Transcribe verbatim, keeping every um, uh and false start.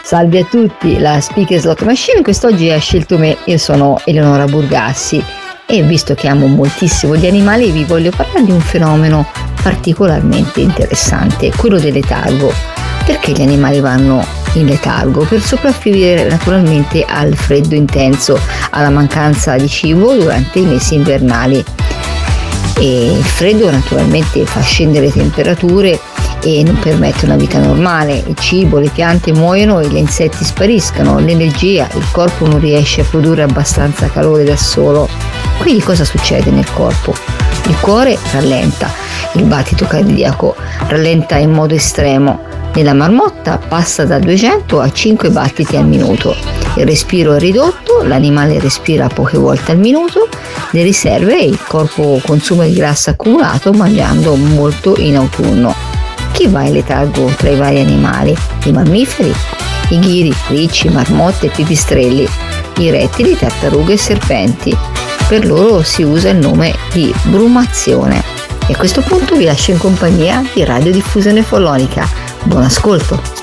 Salve a tutti, la Speaker Slot Machine quest'oggi ha scelto me. Io sono Eleonora Burgassi e visto che amo moltissimo gli animali vi voglio parlare di un fenomeno particolarmente interessante, quello del letargo. Perché gli animali vanno in letargo? Per sopravvivere naturalmente al freddo intenso, alla mancanza di cibo durante i mesi invernali. E il freddo naturalmente fa scendere le temperature e non permette una vita normale. Il cibo, le piante muoiono e gli insetti spariscono, l'energia, il corpo non riesce a produrre abbastanza calore da solo. Quindi cosa succede nel corpo? Il cuore rallenta, il battito cardiaco rallenta in modo estremo. Nella marmotta passa da duecento a cinque battiti al minuto. Il respiro è ridotto, l'animale respira poche volte al minuto, le riserve il corpo consuma il grasso accumulato mangiando molto in autunno. Chi va in letargo tra i vari animali? I mammiferi, i ghiri, ricci, marmotte e pipistrelli, i rettili, tartarughe e serpenti. Per loro si usa il nome di brumazione. E a questo punto vi lascio in compagnia di Radiodiffusione Follonica. Buon ascolto!